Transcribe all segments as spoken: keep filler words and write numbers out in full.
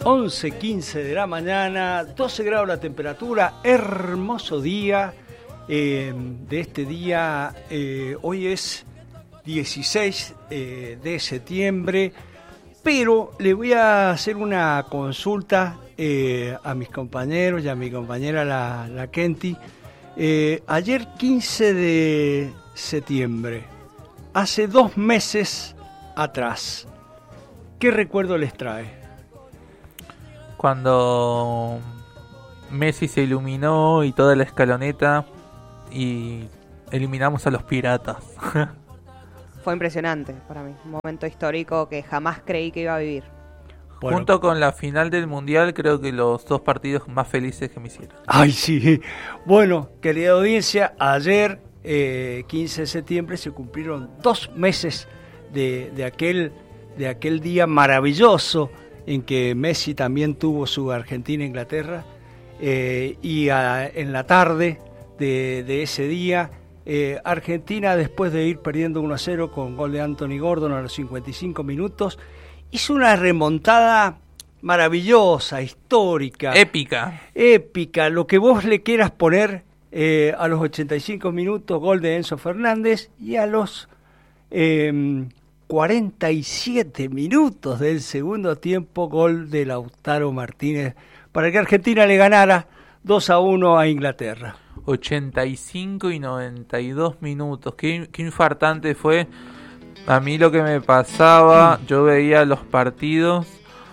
once quince de la mañana, doce grados la temperatura, hermoso día eh, de este día. Eh, hoy es dieciséis eh, de septiembre, pero le voy a hacer una consulta eh, a mis compañeros y a mi compañera la, la Kenty. Eh, ayer quince de septiembre, hace dos meses atrás, ¿qué recuerdo les trae? Cuando Messi se iluminó y toda la escaloneta y eliminamos a los piratas. Fue impresionante para mí, un momento histórico que jamás creí que iba a vivir. Bueno, junto con la final del Mundial, creo que los dos partidos más felices que me hicieron. Ay, sí. Bueno, querida audiencia, ayer, eh, quince de septiembre, se cumplieron dos meses de, de, aquel, de aquel día maravilloso en que Messi también tuvo su Argentina-Inglaterra, eh, y a, en la tarde de, de ese día, eh, Argentina, después de ir perdiendo uno a cero con gol de Anthony Gordon a los cincuenta y cinco minutos, hizo una remontada maravillosa, histórica. Épica. Épica, lo que vos le quieras poner. eh, a los ochenta y cinco minutos, gol de Enzo Fernández, y a los Eh, cuarenta y siete minutos del segundo tiempo, gol de Lautaro Martínez para que Argentina le ganara dos a uno a Inglaterra. ochenta y cinco y noventa y dos minutos, qué, qué infartante fue. A mí lo que me pasaba, yo veía los partidos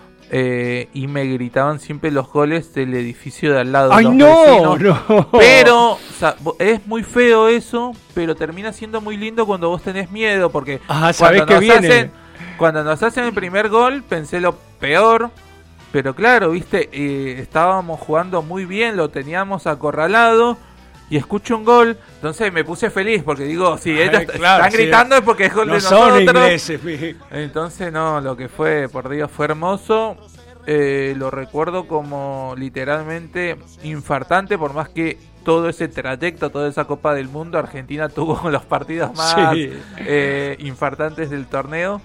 eh, y me gritaban siempre los goles del edificio de al lado. ¡Ay, los no, vecinos. no! Pero o sea, es muy feo eso, pero termina siendo muy lindo cuando vos tenés miedo, porque Ajá, sabés cuando, que nos viene. hacen, cuando nos hacen el primer gol pensé lo peor, pero claro, viste, eh, estábamos jugando muy bien, lo teníamos acorralado y escucho un gol, entonces me puse feliz porque digo, si ellos Ay, claro, están sí. gritando es porque es gol No de son nosotros. ingleses, mi. Entonces no, lo que fue, por Dios, fue hermoso. Eh, lo recuerdo como literalmente infartante, por más que todo ese trayecto, toda esa Copa del Mundo, Argentina tuvo los partidos más Sí. eh, infartantes del torneo,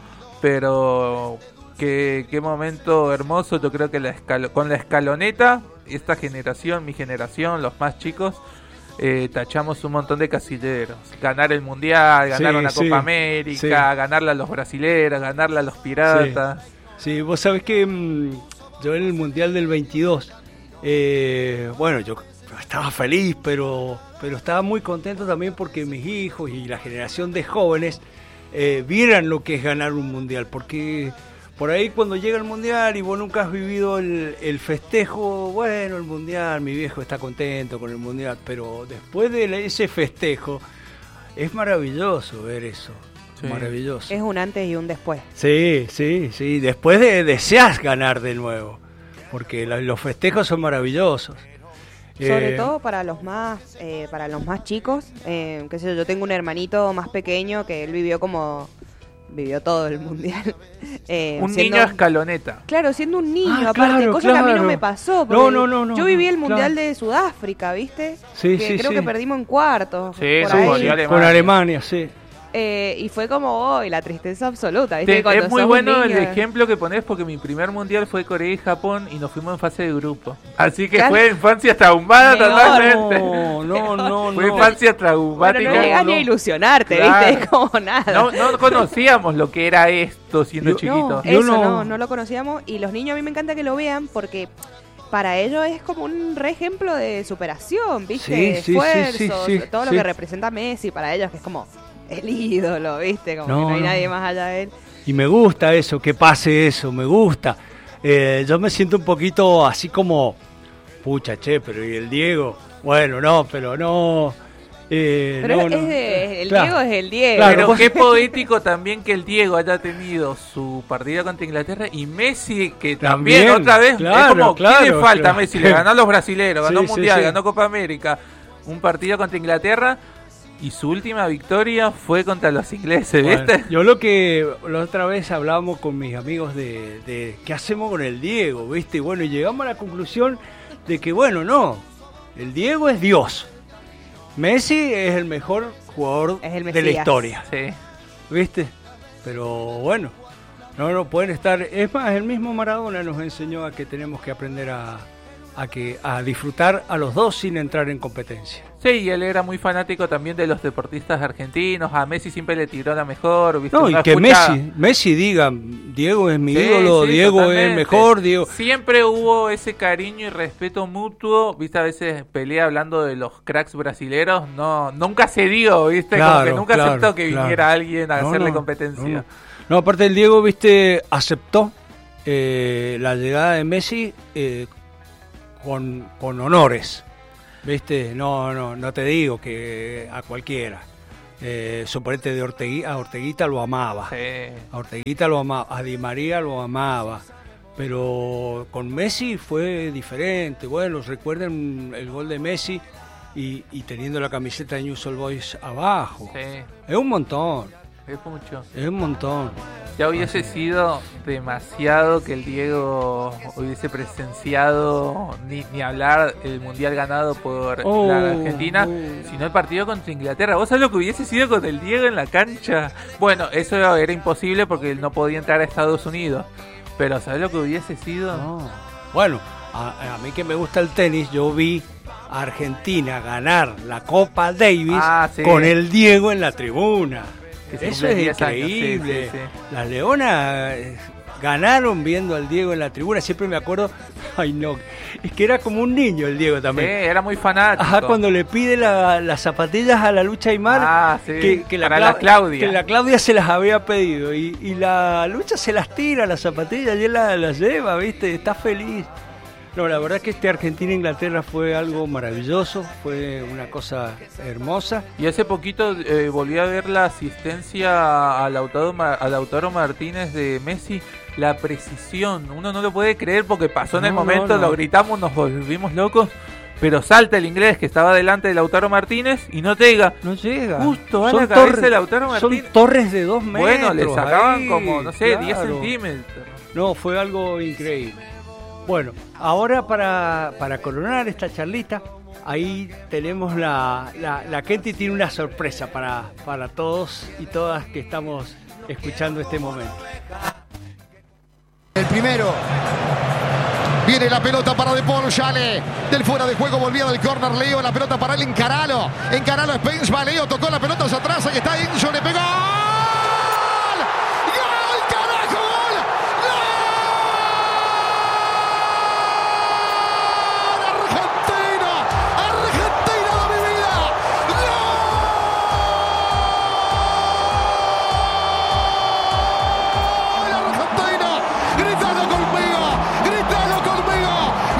pero qué, qué momento hermoso. Yo creo que la escalo- con la escaloneta, esta generación, mi generación, los más chicos, eh, tachamos un montón de casilleros. Ganar el Mundial, ganar Sí, una sí, Copa América, sí. ganarle a los brasileros, ganarle a los piratas. Sí, vos sabés que mmm, yo en el Mundial del veintidós, eh, bueno, yo estaba feliz, pero, pero estaba muy contento también porque mis hijos y la generación de jóvenes eh, vieran lo que es ganar un Mundial, porque por ahí cuando llega el Mundial y vos nunca has vivido el, el festejo, bueno, el Mundial, mi viejo está contento con el Mundial, pero después de ese festejo es maravilloso ver eso. Sí. Maravilloso. Es un antes y un después. Sí, sí, sí. Después de deseas ganar de nuevo, porque la, los festejos son maravillosos. Sobre eh, todo para los más, eh, para los más chicos. Eh, qué sé yo, yo tengo un hermanito más pequeño que él vivió como vivió todo el mundial. Eh, un siendo, niño escaloneta. Claro, siendo un niño, Ah, aparte, claro, cosa claro. que a mí no me pasó. No, no, no, no. Yo viví el mundial claro. de Sudáfrica, ¿viste? Sí, que sí, creo sí. que perdimos en cuartos. Sí, por sí, ahí. con Alemania. Con Alemania, sí. Eh, y fue como hoy, la tristeza absoluta, ¿viste? Te, Cuando es muy sos bueno un el niño. ejemplo que ponés, porque mi primer mundial fue Corea y Japón y nos fuimos en fase de grupo. Así que Claro. fue infancia traumada Peor. totalmente. No, no, no, Fue no. infancia Bueno, traumática. no llegas no. ni a ilusionarte, Claro. ¿viste? Como nada. No, no conocíamos lo que era esto siendo Yo- chiquitos. Yo Eso no- no, no lo conocíamos. Y los niños a mí me encanta que lo vean porque para ellos es como un re ejemplo de superación, ¿viste? Sí, De sí, sí, esfuerzos, sí, sí, todo lo sí. que representa Messi para ellos, que es como el ídolo, ¿viste? Como No, que no hay no. nadie más allá de él. Y me gusta eso, que pase eso, me gusta. Eh, yo me siento un poquito así como, pucha, che, pero ¿y el Diego? Bueno, no, pero no. Eh, Pero no, es no. de, el Claro. Diego es el Diego. Claro, Pero vos- qué poético también que el Diego haya tenido su partida contra Inglaterra y Messi que también, También, otra vez claro, es como ¿quién le claro, falta? claro. Messi le ganó a los brasileros, ganó Sí, sí, Mundial, sí. ganó Copa América, un partido contra Inglaterra y su última victoria fue contra los ingleses, Bueno, ¿viste? yo lo que la otra vez hablábamos con mis amigos de, de qué hacemos con el Diego, ¿viste? Y bueno, y llegamos a la conclusión de que, bueno, no, el Diego es Dios. Messi es el mejor jugador Es el de la Mesías. historia, Sí. ¿viste? Pero bueno, No, no, pueden estar... Es más, el mismo Maradona nos enseñó a que tenemos que aprender a, a, que, a disfrutar a los dos sin entrar en competencia. Sí, y él era muy fanático también de los deportistas argentinos. A Messi siempre le tiró la mejor. ¿Viste? No, y Uno que escucha... Messi, Messi diga, Diego es mi Sí, ídolo, sí, Diego totalmente. es el mejor, Diego... Siempre hubo ese cariño y respeto mutuo, viste, a veces pelea hablando de los cracks brasileros, no, nunca se dio, viste, Claro, como que nunca claro, aceptó que claro. viniera alguien a No, hacerle no, competencia. No, no. No, aparte el Diego, viste, aceptó eh, la llegada de Messi eh, con, con honores, viste, no, no, no te digo que a cualquiera. Eh, suponete de Ortegui, a Orteguita lo amaba, Sí. a Orteguita lo amaba, a Di María lo amaba, pero con Messi fue diferente. Bueno, recuerden el gol de Messi y, y teniendo la camiseta de Newell's Old Boys abajo. Sí, Es un montón, es mucho. es un montón. Ya hubiese sido demasiado que el Diego hubiese presenciado, ni, ni hablar, el Mundial ganado por Oh, la Argentina, oh. sino el partido contra Inglaterra. ¿Vos sabés lo que hubiese sido con el Diego en la cancha? Bueno, eso era imposible porque él no podía entrar a Estados Unidos. Pero ¿sabés lo que hubiese sido? No. Bueno, a, a mí que me gusta el tenis, yo vi a Argentina ganar la Copa Davis Ah, sí. con el Diego en la tribuna. Que se Eso cumplen es diez años, increíble. sí, sí, sí. Las Leonas eh, ganaron viendo al Diego en la tribuna. Siempre me acuerdo, ay no, es que era como un niño el Diego Sí, también. era muy fanático. Ajá, cuando le pide la- las zapatillas a la Lucha Aymar, Ah, sí, que, que para Clau- la Claudia. que la Claudia se las había pedido y, y la Lucha se las tira, las zapatillas, y él la- las lleva, ¿viste? Está feliz. No, la verdad que este Argentina-Inglaterra fue algo maravilloso, fue una cosa hermosa. Y hace poquito eh, volví a ver la asistencia a Lautaro, Ma- a Lautaro Martínez de Messi, la precisión. Uno no lo puede creer porque pasó en el No, momento, no, no. lo gritamos, nos volvimos locos, pero salta el inglés que estaba delante de Lautaro Martínez y no llega. No llega. Justo a Son la cabeza torres- de Lautaro Son Martínez. torres de dos metros. Bueno, le sacaban ahí, como, no sé, diez claro. centímetros. No, fue algo increíble. Bueno, ahora para, para coronar esta charlita, ahí tenemos la, la, la Kenty tiene una sorpresa para, para todos y todas que estamos escuchando este momento. El primero. Viene la pelota para De Paul, sale del fuera de juego, volvía del córner Leo, la pelota para él, encaralo, encaralo Spence, va Leo, tocó la pelota hacia atrás, ahí está Enzo, le pegó. ¡Gol! ¡Gol, carajo! ¡Gol! ¡Gol! ¡Argentina! ¡Argentina de mi vida! ¡Gol! ¡Argentina! ¡Gritalo conmigo! ¡Gritalo conmigo!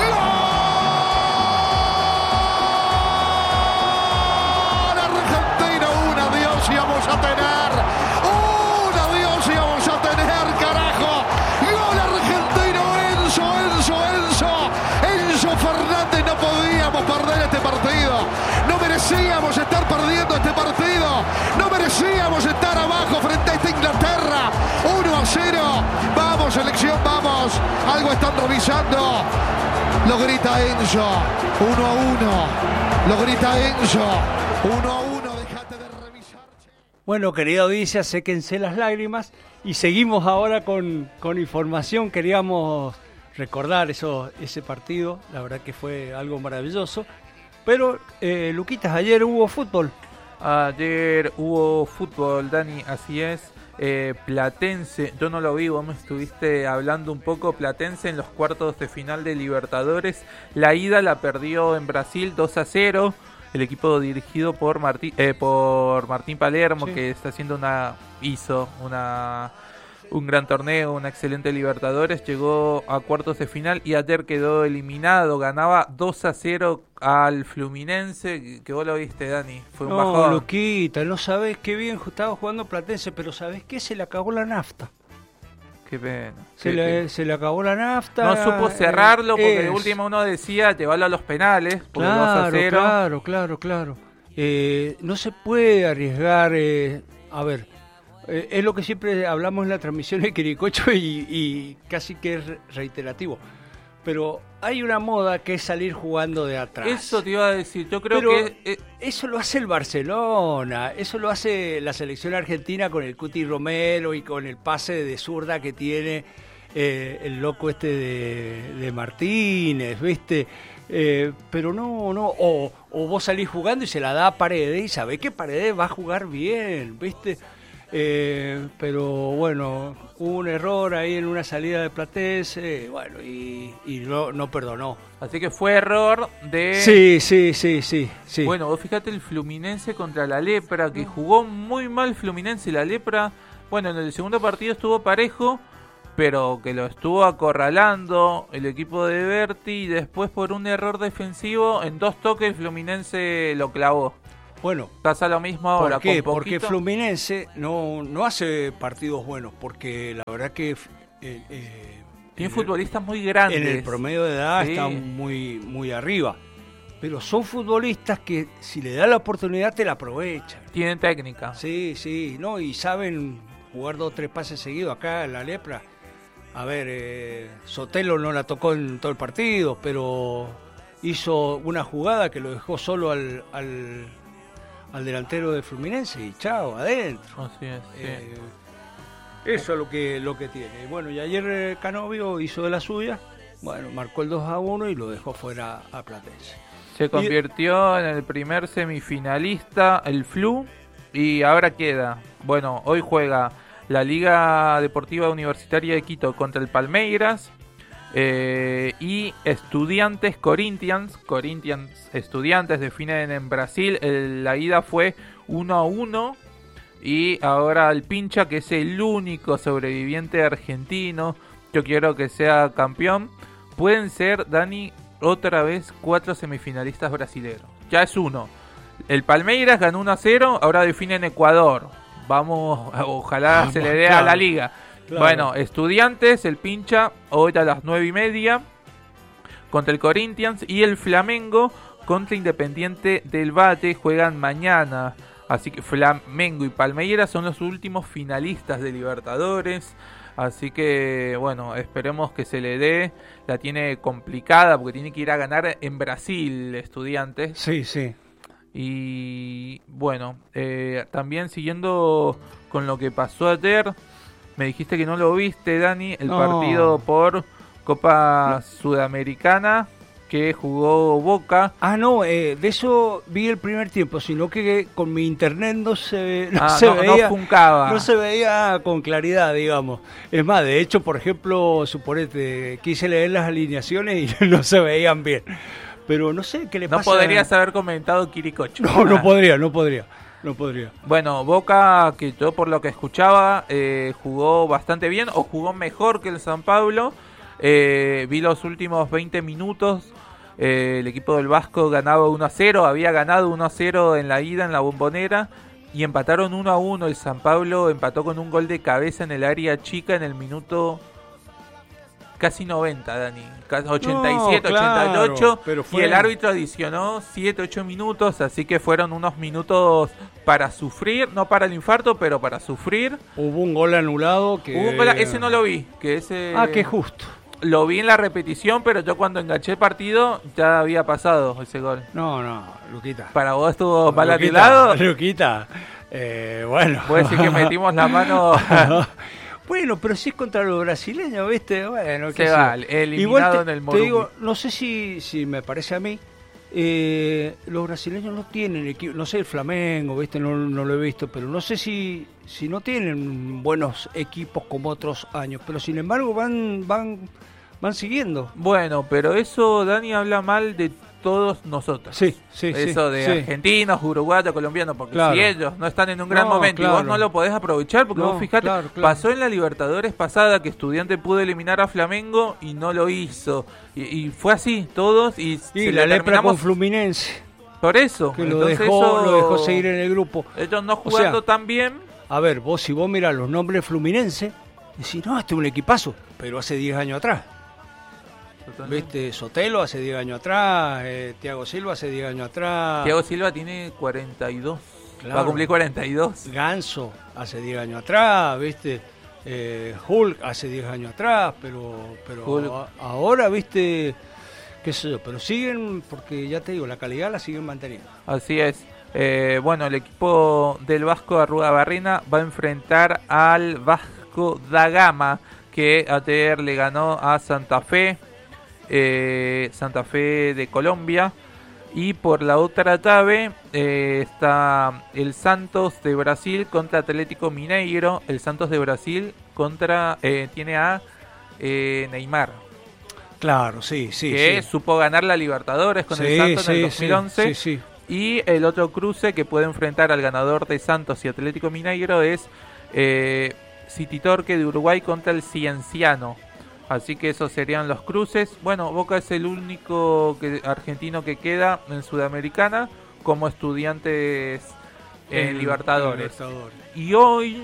¡Gol! Argentina, una Dios y vamos a tener. Una Dios y vamos a tener, carajo. Gol argentino, Enzo, Enzo, Enzo. Enzo Fernández, no podíamos perder este partido. No merecíamos estar perdiendo este partido. No merecíamos estar abajo frente a esta Inglaterra. uno a cero. Vamos, selección, vamos. Algo están revisando. Lo grita Enzo. uno a uno. Lo grita Enzo. uno a uno. Déjate de revisar. Bueno, querida audiencia, séquense las lágrimas y seguimos ahora con, con información. Queríamos recordar eso, ese partido, la verdad que fue algo maravilloso. Pero, eh, Luquitas, ayer hubo fútbol. Ayer hubo fútbol, Dani, así es. Eh, Platense, yo no lo vi, vos me estuviste hablando un poco. Platense en los cuartos de final de Libertadores. La ida la perdió en Brasil dos a cero. El equipo dirigido por Martín, eh, por Martín Palermo, Sí. que está haciendo una, hizo una, un gran torneo, una excelente Libertadores. Llegó a cuartos de final y ayer quedó eliminado. Ganaba dos a cero al Fluminense, que vos lo viste, Dani. Fue un No, bajón. Luquita, no sabés qué bien estaba jugando Platense, pero ¿sabés qué? Se le acabó la nafta. Qué pena. Se, Qué- le, qué- se le acabó la nafta. No supo cerrarlo porque de Es- última uno decía llevarlo a los penales, porque dos a Claro, cero. claro, claro, claro. Eh, no se puede arriesgar. eh, a ver, eh, es lo que siempre hablamos en la transmisión de Quiricocho y, y casi que es re- reiterativo. pero hay una moda que es salir jugando de atrás. Eso te iba a decir, yo creo Pero que... eh, eso lo hace el Barcelona, eso lo hace la selección argentina con el Cuti Romero y con el pase de zurda que tiene eh, el loco este de, de Martínez, ¿viste? Eh, pero no, no, o, o vos salís jugando y se la da a Paredes y sabés que Paredes va a jugar bien, ¿viste? Eh, pero bueno, hubo un error ahí en una salida de Platense, bueno, y, y no, no perdonó. así que fue error de... Sí, sí, sí, sí, sí. Bueno, vos fíjate el Fluminense contra la Lepra, que jugó muy mal Fluminense y la Lepra, bueno, en el segundo partido estuvo parejo, pero que lo estuvo acorralando el equipo de Berti y después por un error defensivo, en dos toques Fluminense lo clavó. Bueno, Pasa lo mismo ahora. ¿por qué? Con Porque poquito... Fluminense no, no hace partidos buenos, porque la verdad que eh, eh, Tiene en futbolistas muy el, grandes. en el promedio de edad Sí. están muy, muy arriba. Pero son futbolistas que si le dan la oportunidad te la aprovechan. Tienen técnica. Sí, sí, no, y saben jugar dos o tres pases seguidos acá en la Lepra. A ver, eh, Sotelo no la tocó en todo el partido, pero hizo una jugada que lo dejó solo al, al, al delantero de Fluminense y chao, adentro. Así es, sí. Eh, eso es lo que, lo que tiene. Bueno, y ayer eh, Canovio hizo de la suya, bueno, marcó el dos a uno y lo dejó fuera a Platense. Se convirtió en el primer semifinalista, el Flu, y ahora queda. Bueno, hoy juega la Liga Deportiva Universitaria de Quito contra el Palmeiras eh, y Estudiantes Corinthians. Corinthians Estudiantes definen en Brasil. El, la ida fue uno a uno y ahora el Pincha, que es el único sobreviviente argentino, yo quiero que sea campeón. Pueden ser, Dani, otra vez cuatro semifinalistas brasileños. Ya es uno. El Palmeiras ganó uno a cero, ahora define en Ecuador. Vamos, ojalá Vamos, se le dé claro, a la liga. claro. Bueno, Estudiantes, el Pincha, hoy a las nueve y media contra el Corinthians, y el Flamengo contra Independiente del Valle juegan mañana. Así que Flamengo y Palmeiras son los últimos finalistas de Libertadores. Así que, bueno, esperemos que se le dé. La tiene complicada porque tiene que ir a ganar en Brasil, Estudiantes. Sí, sí. Y bueno, eh, también siguiendo con lo que pasó ayer, me dijiste que no lo viste, Dani, el No. partido por Copa Sudamericana que jugó Boca. Ah, no, eh, de eso vi el primer tiempo, sino que con mi internet no se, no Ah, se no, no veía, funcaba. no se veía con claridad, digamos. Es más, de hecho, por ejemplo, suponete, quise leer las alineaciones y no se veían bien. Pero no sé qué le No pasa. podrías haber comentado Quiricocho. No, no Ah. podría, no podría, no podría. Bueno, Boca, que yo por lo que escuchaba, eh, jugó bastante bien, o jugó mejor que el San Pablo. Eh, vi los últimos veinte minutos. Eh, el equipo del Vasco ganaba uno a cero, había ganado uno a cero en la ida en la Bombonera y empataron uno a uno. El San Pablo empató con un gol de cabeza en el área chica en el minuto casi noventa, Dani, casi ochenta y siete, No, claro, ochenta y ocho, pero y fue- el árbitro adicionó siete, ocho minutos, así que fueron unos minutos para sufrir, no para el infarto, pero para sufrir. Hubo un gol anulado que... Hubo un gol- ese no lo vi, que ese Ah, qué justo. lo vi en la repetición, pero yo cuando enganché el partido ya había pasado ese gol. No, no, Luquita. ¿Para vos estuvo mal Luquita, atilado? Luquita, eh, bueno. Puede decir que metimos la mano. Bueno, pero si es contra los brasileños, ¿viste? Bueno, qué Se sé va, yo. eliminado Igual te, en el te Morumbi. digo, no sé si, si me parece a mí, eh, los brasileños no tienen equipo, no sé, el Flamengo, ¿viste? No, no lo he visto, pero no sé si, si no tienen buenos equipos como otros años, pero sin embargo van, van, van siguiendo. Bueno, pero eso, Dani, habla mal de todos nosotros. Sí, sí, sí. Eso de sí. argentinos, uruguayos, colombianos, porque Claro. si ellos no están en un gran No, momento y claro. vos no lo podés aprovechar, porque No, vos fijate, claro, claro. pasó en la Libertadores pasada que Estudiante pudo eliminar a Flamengo y no lo hizo. Y, y fue así, todos, y, Y se la le lepra terminamos con Fluminense, por eso. que lo Entonces dejó, eso- lo dejó seguir en el grupo. Ellos no O jugando sea, tan bien. A ver, vos si vos mirás los nombres Fluminense, decís, no, este es un equipazo, pero hace diez años atrás. ¿Viste? Sotelo hace diez años atrás, eh, Thiago Silva hace diez años atrás, Thiago Silva tiene cuarenta y dos. Claro. Va a cumplir cuarenta y dos. Ganso hace diez años atrás, ¿viste? eh, Hulk hace diez años atrás, pero, pero Hulk. a- ahora, viste, qué sé yo, pero siguen, porque ya te digo, la calidad la siguen manteniendo. Así es. Eh, bueno, el equipo del Vasco Arruabarrena va a enfrentar al Vasco da Gama, que ayer le ganó a Santa Fe, eh, Santa Fe de Colombia. Y por la otra tabla eh, está el Santos de Brasil contra Atlético Mineiro. El Santos de Brasil contra eh, tiene a eh, Neymar, Claro, sí, sí. que sí. supo ganar la Libertadores con Sí, el Santos en el sí, dos mil once. sí, sí, sí. Y el otro cruce que puede enfrentar al ganador de Santos y Atlético Mineiro es eh, City Torque de Uruguay contra el Cienciano. Así que esos serían los cruces. Bueno, Boca es el único que, argentino que queda en Sudamericana como estudiantes en El- Libertadores. el Libertadores. Y hoy,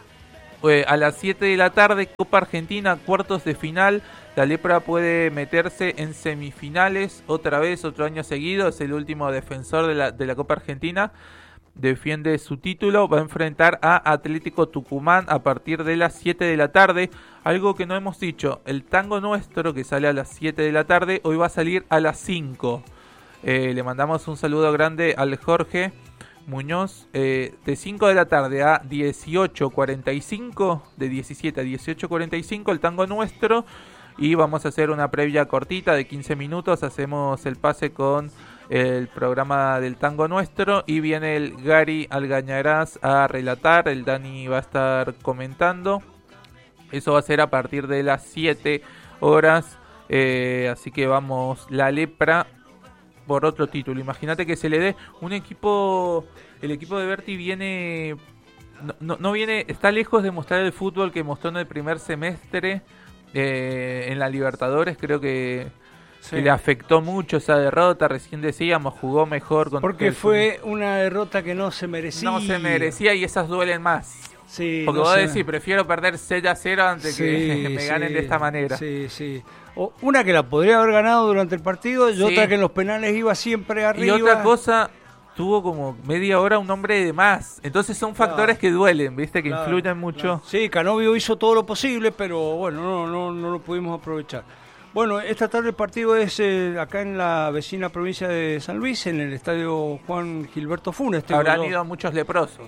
eh, a las siete de la tarde, Copa Argentina, cuartos de final. La Lepra puede meterse en semifinales otra vez, otro año seguido. Es el último defensor de la, de la Copa Argentina. Defiende su título. Va a enfrentar a Atlético Tucumán a partir de las siete de la tarde. Algo que no hemos dicho. El Tango Nuestro, que sale a las siete de la tarde, hoy va a salir a las cinco. Eh, le mandamos un saludo grande al Jorge Muñoz. Eh, de cinco de la tarde a dieciocho cuarenta y cinco, de diecisiete a dieciocho cuarenta y cinco, el Tango Nuestro. Y vamos a hacer una previa cortita de quince minutos. Hacemos el pase con el programa del Tango Nuestro. Y viene el Gary Algañarás a relatar. El Dani va a estar comentando. Eso va a ser a partir de las siete horas. Eh, así que vamos, la Lepra por otro título. Imagínate que se le dé un equipo. El equipo de Berti viene. No, no, no viene. Está lejos de mostrar el fútbol que mostró en el primer semestre. Eh, en la Libertadores creo que, Sí. que le afectó mucho esa derrota. Recién decíamos, jugó mejor contra Porque el- fue una derrota que no se merecía. no se merecía y esas duelen más. Sí, Porque no vos se- decís, prefiero perder seis a cero antes Sí, que me sí, ganen de esta manera. Sí, sí. O una que la podría haber ganado durante el partido y Sí. otra que en los penales iba siempre arriba. Y otra cosa, tuvo como media hora un hombre de más. Entonces son factores Claro. que duelen, ¿viste? Que Claro, influyen mucho. claro. Sí, Canovio hizo todo lo posible, pero bueno, no, no, no lo pudimos aprovechar. Bueno, esta tarde el partido es eh, acá en la vecina provincia de San Luis, en el estadio Juan Gilberto Funes. tengo Habrán yo. ido muchos leprosos.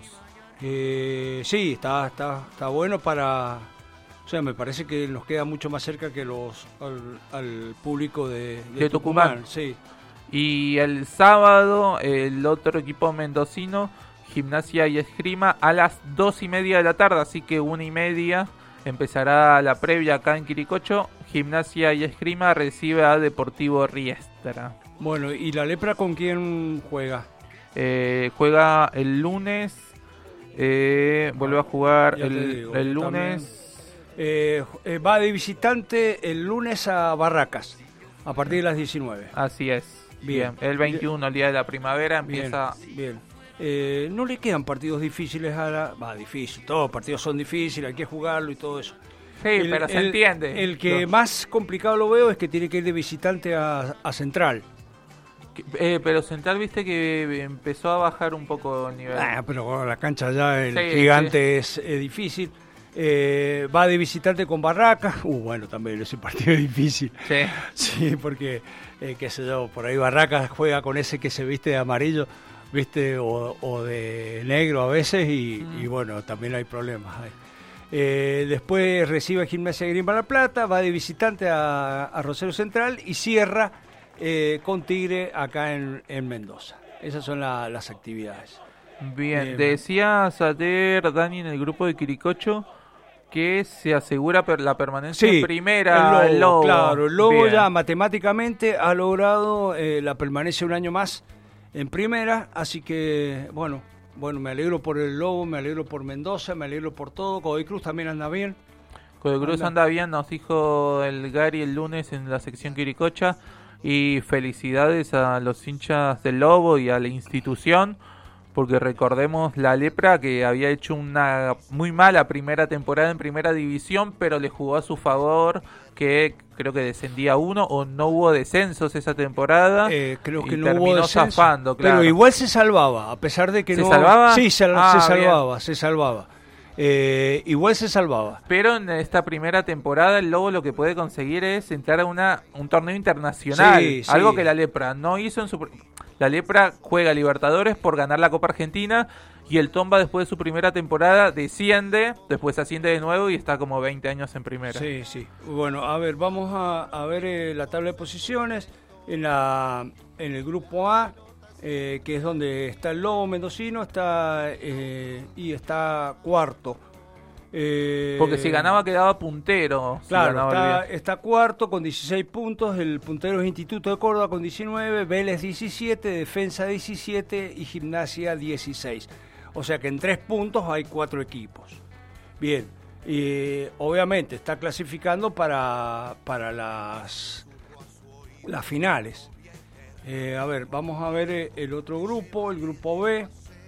Eh, sí, está, está, está bueno para... O sea, me parece que nos queda mucho más cerca que los al, al público de, de De Tucumán. Tucumán. Sí. Y el sábado, el otro equipo mendocino, Gimnasia y Esgrima, a las dos y media de la tarde, así que una y media empezará la previa acá en Quiricocho. Gimnasia y Esgrima recibe a Deportivo Riestra. Bueno, ¿y la Lepra con quién juega? Eh, juega el lunes, eh, vuelve a jugar Ya te el, digo, el yo lunes. Eh, eh, va de visitante el lunes a Barracas, a partir de las diecinueve. Así es. Bien. Bien. El veintiuno, el día de la primavera, Bien, empieza. bien. Eh, no le quedan partidos difíciles a la... Va, difícil, todos los partidos son difíciles, hay que jugarlo y todo eso. Sí, El- pero se el- entiende. El que Lo- más complicado lo veo es que tiene que ir de visitante a, a Central. que- eh, pero Central, viste que empezó a bajar un poco el nivel. Ah, pero con la cancha ya el Sí, gigante es, es difícil. Eh, va de visitante con Barracas. Uh, bueno, también ese partido es difícil. Sí. Sí, porque, eh, qué sé yo, por ahí Barracas juega con ese que se viste de amarillo, viste, o, o de negro a veces, y, Mm. y bueno, también hay problemas ahí. Eh, después recibe Gimnasia de Grima La Plata, va de visitante a, a Rosario Central y cierra eh, con Tigre acá en, en Mendoza. Esas son la- las actividades. Bien, Bien. decía Sater, Dani, en el grupo de Quiricocho, que se asegura per- la permanencia en primera. el Lobo, claro, el Lobo Bien. ya matemáticamente ha logrado eh, la permanencia un año más en primera, así que bueno, bueno, me alegro por el Lobo, me alegro por Mendoza, me alegro por todo. Godoy Cruz también anda bien. Cruz anda. anda bien, nos dijo el Gary el lunes en la sección Quiricocha. Y felicidades a los hinchas del Lobo y a la institución, porque recordemos la Lepra que había hecho una muy mala primera temporada en primera división, pero le jugó a su favor que creo que descendía uno o no hubo descensos esa temporada. Eh, creo que y no terminó hubo descenso, zafando, claro. pero igual se salvaba, a pesar de que ¿Se no... salvaba? Sí, se, Ah, se bien. salvaba, se salvaba. Eh, igual se salvaba. Pero en esta primera temporada el Lobo lo que puede conseguir es entrar a una, un torneo internacional. Sí, sí. Algo que la Lepra no hizo en su... La Lepra juega Libertadores por ganar la Copa Argentina y el Tomba después de su primera temporada desciende, después asciende de nuevo y está como veinte años en primera. Sí, sí. Bueno, a ver, vamos a, a ver eh, la tabla de posiciones. En, la, en el grupo A, eh, que es donde está el Lobo Mendocino, está eh, y está cuarto. Eh, Porque si ganaba quedaba puntero. Si Claro, ganaba está, el día. está cuarto con dieciséis puntos, el puntero es Instituto de Córdoba con diecinueve, Vélez diecisiete, Defensa diecisiete y Gimnasia dieciséis. O sea que en tres puntos hay cuatro equipos. Bien, y obviamente está clasificando para, para las, las finales. Eh, a ver, vamos a ver eh, el otro grupo, el grupo B.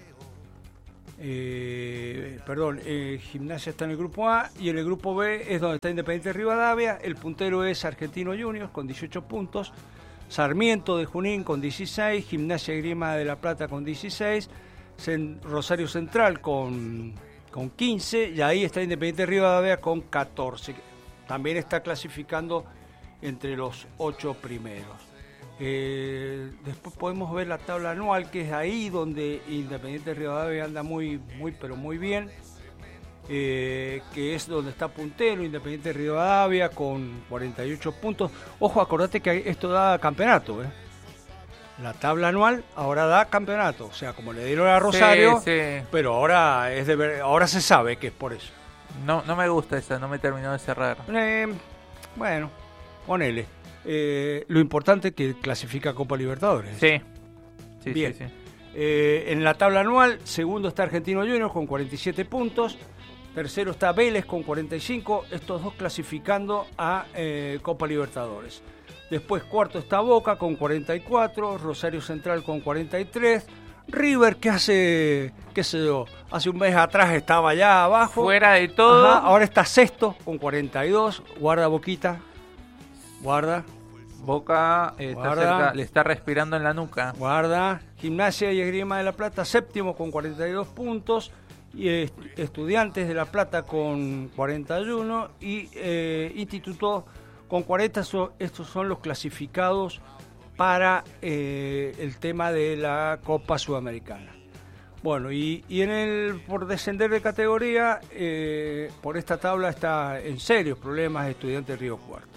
Eh, perdón, eh, Gimnasia está en el grupo A y en el grupo B es donde está Independiente Rivadavia. El puntero es Argentino Juniors con dieciocho puntos, Sarmiento de Junín con dieciséis, Gimnasia y Grima de la Plata con dieciséis, Cen- Rosario Central con, con quince y ahí está Independiente Rivadavia con catorce. También está clasificando entre los ocho primeros. Eh, después podemos ver la tabla anual, que es ahí donde Independiente Rivadavia anda muy, muy, pero muy bien, eh, que es donde está puntero Independiente Rivadavia con cuarenta y ocho puntos. Ojo, acordate que esto da campeonato, ¿eh? La tabla anual ahora da campeonato, o sea, como le dieron a Rosario, Sí, sí. pero ahora es de ver- ahora se sabe que es por eso. No, no me gusta esa, no me terminó de cerrar. Eh, bueno, ponele. Eh, lo importante es que clasifica a Copa Libertadores. Sí, sí, Bien. sí, sí. Eh, en la tabla anual, segundo está Argentino Juniors con cuarenta y siete puntos, tercero está Vélez con cuarenta y cinco, estos dos clasificando a eh, Copa Libertadores. Después cuarto está Boca con cuarenta y cuatro, Rosario Central con cuarenta y tres, River que hace, qué sé yo, hace un mes atrás estaba allá abajo. Fuera de todo. Ajá, ahora está sexto con cuarenta y dos, guarda Boquita, guarda. Boca eh, está Guarda. cerca, le está respirando en la nuca. Guarda, Gimnasia y Esgrima de la Plata, séptimo con cuarenta y dos puntos, y eh, Estudiantes de la Plata con cuarenta y uno, y eh, Instituto con cuarenta, so, estos son los clasificados para eh, el tema de la Copa Sudamericana. Bueno, y, y en el por descender de categoría, eh, por esta tabla está en serios problemas Estudiantes Río Cuarto.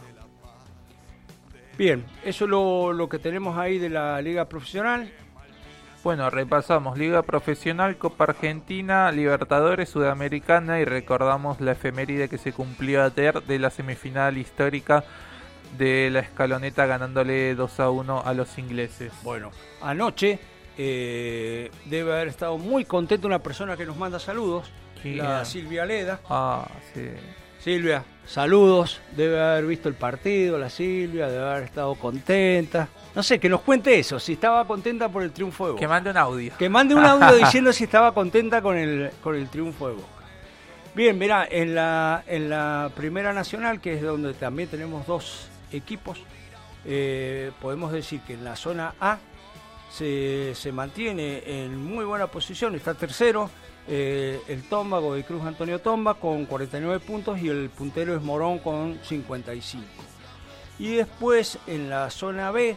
Bien, eso es lo, lo que tenemos ahí de la Liga Profesional. Bueno, repasamos Liga Profesional, Copa Argentina, Libertadores, Sudamericana y recordamos la efeméride que se cumplió ayer de la semifinal histórica de la Escaloneta ganándole dos a uno a los ingleses. Bueno, anoche eh, debe haber estado muy contenta una persona que nos manda saludos, ¿Quién? la Silvia Leda. Ah, sí. Silvia, saludos, debe haber visto el partido, la Silvia, debe haber estado contenta. No sé, que nos cuente eso, si estaba contenta por el triunfo de Boca. Que mande un audio. Que mande un audio diciendo si estaba contenta con el, con el triunfo de Boca. Bien, mirá, en la, en la Primera Nacional, que es donde también tenemos dos equipos, eh, podemos decir que en la zona A se, se mantiene en muy buena posición, está tercero, eh, el Tomba, Godoy Cruz Antonio Tomba con cuarenta y nueve puntos y el puntero es Morón con cincuenta y cinco. Y después en la zona B,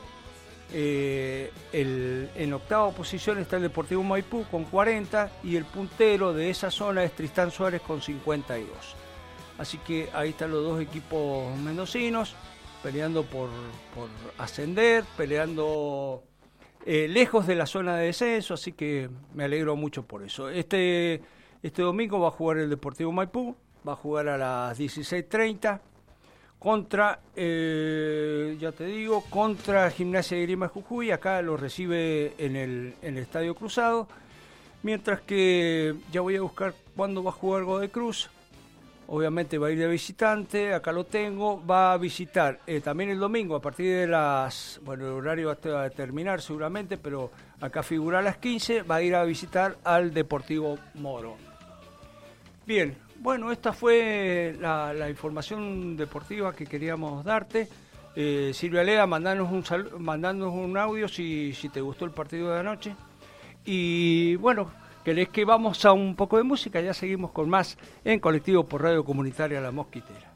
eh, el, en octava posición está el Deportivo Maipú con cuarenta y el puntero de esa zona es Tristán Suárez con cincuenta y dos. Así que ahí están los dos equipos mendocinos peleando por, por ascender, peleando eh, lejos de la zona de descenso, así que me alegro mucho por eso. Este, este domingo va a jugar el Deportivo Maipú, va a jugar a las dieciséis treinta contra, eh, ya te digo, contra Gimnasia de Grima Jujuy. Acá lo recibe en el, en el Estadio Cruzado, mientras que ya voy a buscar cuándo va a jugar Godoy Cruz. Obviamente va a ir de visitante, acá lo tengo, va a visitar eh, también el domingo a partir de las, bueno, el horario va a terminar seguramente, pero acá figura a las quince, va a ir a visitar al Deportivo Morón. Bien, bueno, esta fue la, la información deportiva que queríamos darte. Eh, Silvia Lea, mandanos un, sal, mandanos un audio si, si te gustó el partido de anoche. Y bueno, ¿Querés que vamos a un poco de música? Ya seguimos con más en Colectivo por Radio Comunitaria La Mosquitera.